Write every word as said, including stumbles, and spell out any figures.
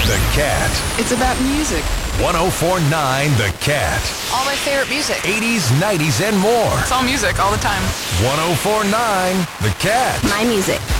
The Cat. It's about music. ten forty-nine The Cat. All my favorite music. eighties, nineties, and more. It's all music all the time. ten forty-nine The Cat. My music.